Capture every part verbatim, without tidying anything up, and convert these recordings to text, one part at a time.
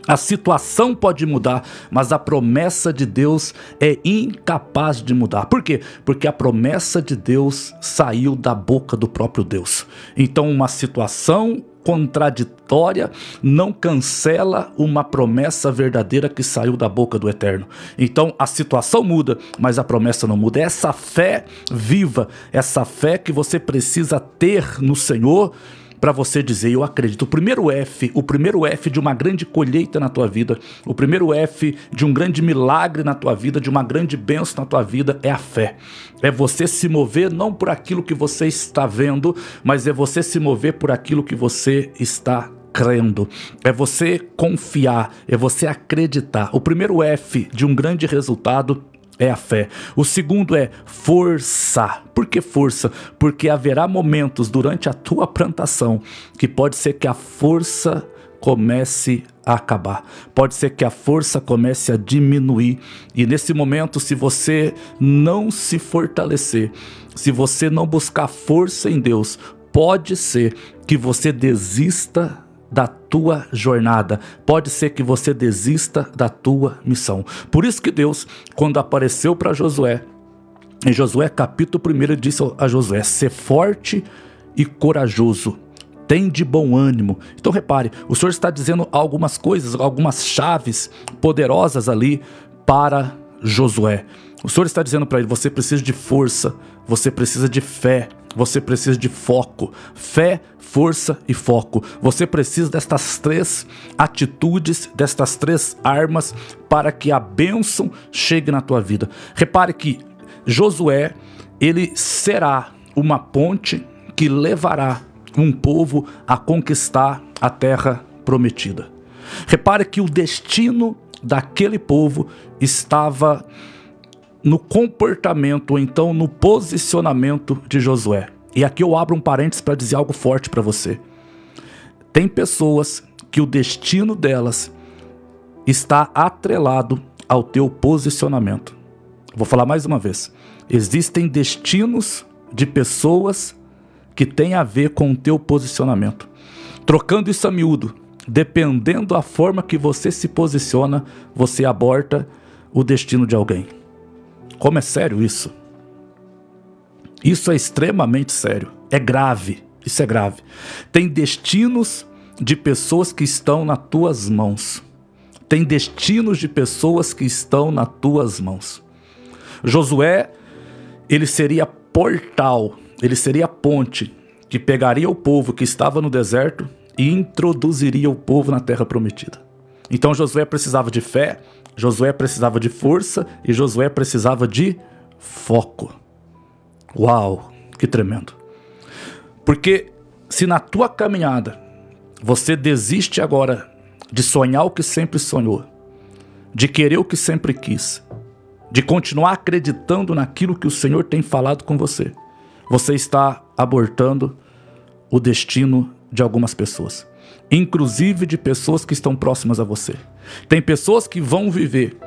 A situação pode mudar, mas a promessa de Deus é incapaz de mudar. Por quê? Porque a promessa de Deus saiu da boca do próprio Deus. Então, uma situação contraditória não cancela uma promessa verdadeira que saiu da boca do Eterno. Então a situação muda, mas a promessa não muda. É essa fé viva, essa fé que você precisa ter no Senhor para você dizer, eu acredito. O primeiro F, o primeiro F de uma grande colheita na tua vida, o primeiro F de um grande milagre na tua vida, de uma grande bênção na tua vida, é a fé. É você se mover não por aquilo que você está vendo, mas é você se mover por aquilo que você está crendo. É você confiar, é você acreditar. O primeiro F de um grande resultado é a fé. O segundo é força. Por que força? Porque haverá momentos durante a tua plantação que pode ser que a força comece a acabar. Pode ser que a força comece a diminuir. E nesse momento, se você não se fortalecer, se você não buscar força em Deus, pode ser que você desista da tua jornada, pode ser que você desista da tua missão. Por isso que Deus, quando apareceu para Josué, em Josué capítulo um, ele disse a Josué, ser forte e corajoso, tem de bom ânimo. Então repare, o Senhor está dizendo algumas coisas, algumas chaves poderosas ali para Josué. O Senhor está dizendo para ele, você precisa de força, você precisa de fé, você precisa de foco. Fé, força e foco. Você precisa destas três atitudes, destas três armas para que a bênção chegue na tua vida. Repare que Josué, ele será uma ponte que levará um povo a conquistar a terra prometida. Repare que o destino daquele povo estava no comportamento, ou então no posicionamento de Josué. E aqui eu abro um parênteses para dizer algo forte para você. Tem pessoas que o destino delas está atrelado ao teu posicionamento. Vou falar mais uma vez. Existem destinos de pessoas que têm a ver com o teu posicionamento. Trocando isso a miúdo, dependendo da forma que você se posiciona, você aborta o destino de alguém. Como é sério isso? Isso é extremamente sério. É grave. Isso é grave. Tem destinos de pessoas que estão nas tuas mãos. Tem destinos de pessoas que estão nas tuas mãos. Josué, ele seria portal, ele seria ponte que pegaria o povo que estava no deserto e introduziria o povo na terra prometida. Então Josué precisava de fé, Josué precisava de força e Josué precisava de foco. Uau, que tremendo. Porque se na tua caminhada você desiste agora de sonhar o que sempre sonhou, de querer o que sempre quis, de continuar acreditando naquilo que o Senhor tem falado com você, você está abortando o destino de algumas pessoas, inclusive de pessoas que estão próximas a você. Tem pessoas que vão viver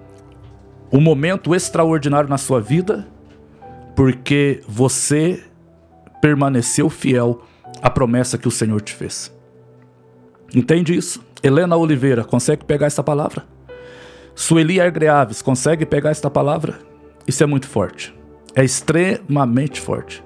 um momento extraordinário na sua vida porque você permaneceu fiel à promessa que o Senhor te fez. Entende isso? Helena Oliveira, consegue pegar essa palavra? Sueli Argreaves, consegue pegar esta palavra? Isso é muito forte. É extremamente forte.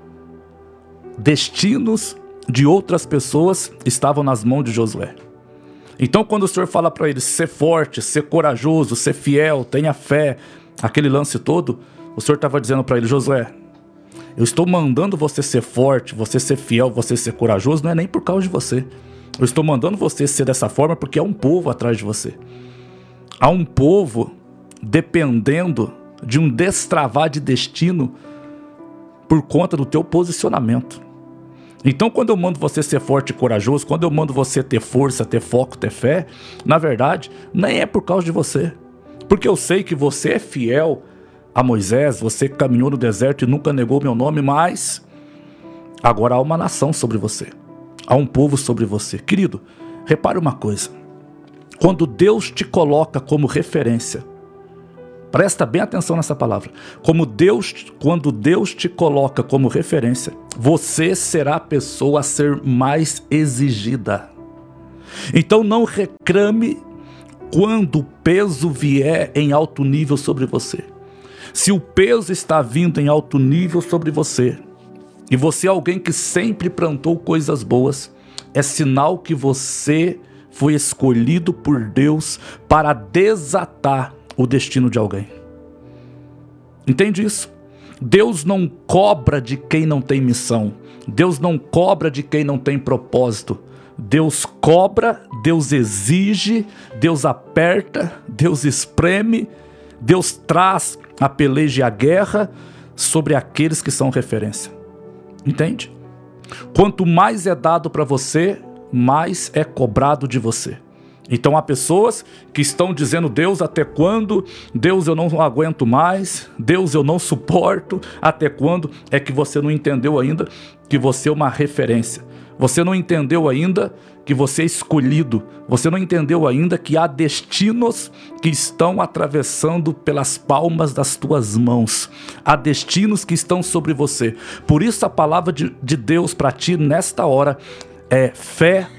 Destinos de outras pessoas estavam nas mãos de Josué. Então quando o Senhor fala para ele ser forte, ser corajoso, ser fiel, tenha fé, aquele lance todo, o Senhor estava dizendo para ele, Josué, eu estou mandando você ser forte, você ser fiel, você ser corajoso, não é nem por causa de você. Eu estou mandando você ser dessa forma porque há um povo atrás de você. Há um povo dependendo de um destravar de destino por conta do teu posicionamento. Então quando eu mando você ser forte e corajoso, quando eu mando você ter força, ter foco, ter fé, na verdade, nem é por causa de você. Porque eu sei que você é fiel a Moisés, você caminhou no deserto e nunca negou meu nome, mas agora há uma nação sobre você. Há um povo sobre você. Querido, repare uma coisa. Quando Deus te coloca como referência, presta bem atenção nessa palavra. Como Deus, quando Deus te coloca como referência, você será a pessoa a ser mais exigida. Então não reclame quando o peso vier em alto nível sobre você. Se o peso está vindo em alto nível sobre você, e você é alguém que sempre plantou coisas boas, é sinal que você foi escolhido por Deus para desatar o destino de alguém. Entende isso? Deus não cobra de quem não tem missão. Deus não cobra de quem não tem propósito. Deus cobra, Deus exige, Deus aperta, Deus espreme, Deus traz a peleja e a guerra sobre aqueles que são referência. Entende? Quanto mais é dado para você, mais é cobrado de você. Então há pessoas que estão dizendo: Deus, até quando? Deus, eu não aguento mais. Deus, eu não suporto. Até quando? É que você não entendeu ainda que você é uma referência. Você não entendeu ainda que você é escolhido. Você não entendeu ainda que há destinos que estão atravessando pelas palmas das tuas mãos. Há destinos que estão sobre você. Por isso a palavra de, de Deus para ti nesta hora é fé,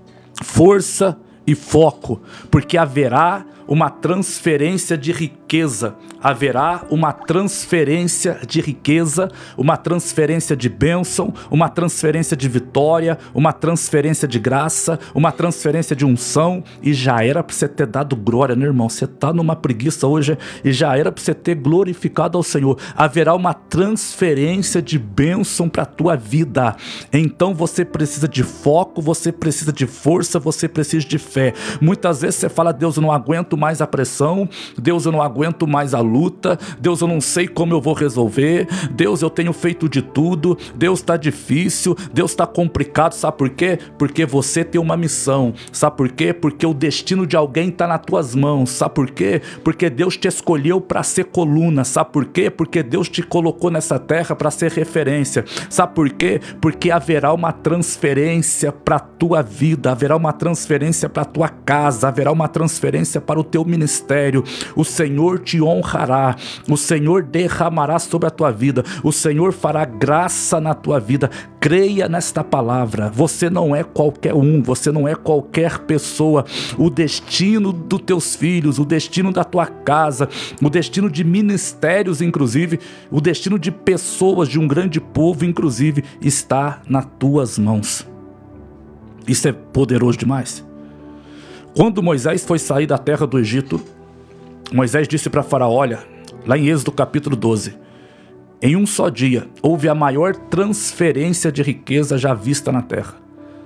força e foco, porque haverá uma transferência de riqueza, haverá uma transferência de riqueza, uma transferência de bênção, uma transferência de vitória, uma transferência de graça, uma transferência de unção, e já era para você ter dado glória, né, irmão? Você está numa preguiça hoje, e já era para você ter glorificado ao Senhor. Haverá uma transferência de bênção para a tua vida. Então você precisa de foco, você precisa de força, você precisa de fé. Muitas vezes você fala: Deus, eu não aguento mais a pressão, Deus, eu não aguento mais a luta, Deus, eu não sei como eu vou resolver, Deus, eu tenho feito de tudo, Deus, está difícil, Deus, está complicado. Sabe por quê? Porque você tem uma missão. Sabe por quê? Porque o destino de alguém está nas tuas mãos. Sabe por quê? Porque Deus te escolheu para ser coluna. Sabe por quê? Porque Deus te colocou nessa terra para ser referência. Sabe por quê? Porque haverá uma transferência para a tua vida, haverá uma transferência para a tua casa, haverá uma transferência para o teu ministério. O Senhor te honrará, o Senhor derramará sobre a tua vida, o Senhor fará graça na tua vida. Creia nesta palavra. Você não é qualquer um, você não é qualquer pessoa. O destino dos teus filhos, o destino da tua casa, o destino de ministérios, inclusive, o destino de pessoas, de um grande povo, inclusive, está nas tuas mãos. Isso é poderoso demais. Quando Moisés foi sair da terra do Egito, Moisés disse para Faraó, olha, lá em Êxodo capítulo doze, em um só dia houve a maior transferência de riqueza já vista na terra.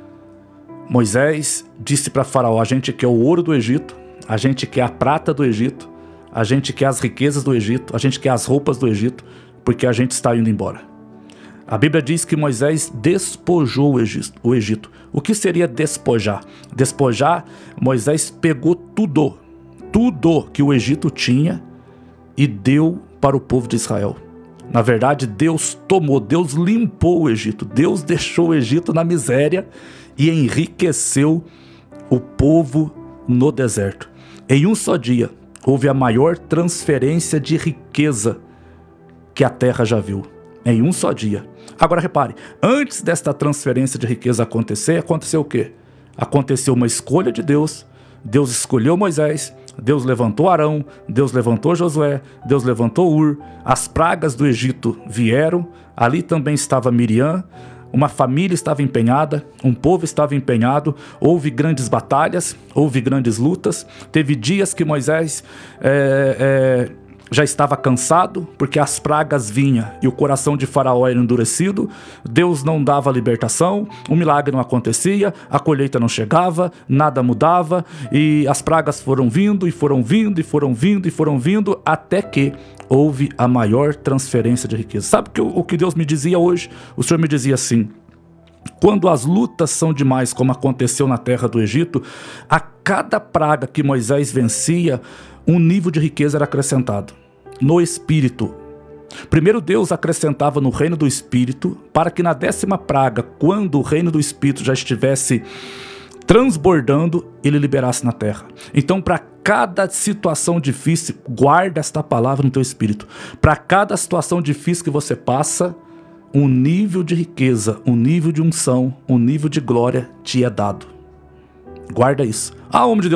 Moisés disse para Faraó: a gente quer o ouro do Egito, a gente quer a prata do Egito, a gente quer as riquezas do Egito, a gente quer as roupas do Egito, porque a gente está indo embora. A Bíblia diz que Moisés despojou o Egito. O Egito. O que seria despojar? Despojar, Moisés pegou tudo, tudo que o Egito tinha e deu para o povo de Israel. Na verdade, Deus tomou, Deus limpou o Egito, Deus deixou o Egito na miséria e enriqueceu o povo no deserto. Em um só dia, houve a maior transferência de riqueza que a terra já viu. Em um só dia. Agora repare, antes desta transferência de riqueza acontecer, aconteceu o quê? Aconteceu uma escolha de Deus. Deus escolheu Moisés, Deus levantou Arão, Deus levantou Josué, Deus levantou Ur, as pragas do Egito vieram, ali também estava Miriam, uma família estava empenhada, um povo estava empenhado, houve grandes batalhas, houve grandes lutas, teve dias que Moisés é, é, já estava cansado, porque as pragas vinham e o coração de Faraó era endurecido, Deus não dava libertação, o milagre não acontecia, a colheita não chegava, nada mudava, e as pragas foram vindo, e foram vindo, e foram vindo, e foram vindo, até que houve a maior transferência de riqueza. Sabe que o que Deus me dizia hoje? O Senhor me dizia assim: quando as lutas são demais, como aconteceu na terra do Egito, a cada praga que Moisés vencia, um nível de riqueza era acrescentado no Espírito. Primeiro Deus acrescentava no reino do Espírito, para que na décima praga, quando o reino do Espírito já estivesse transbordando, ele liberasse na terra. Então, para cada situação difícil, guarda esta palavra no teu espírito. Para cada situação difícil que você passa, um nível de riqueza, um nível de unção, um nível de glória te é dado. Guarda isso. Ah, homem de Deus.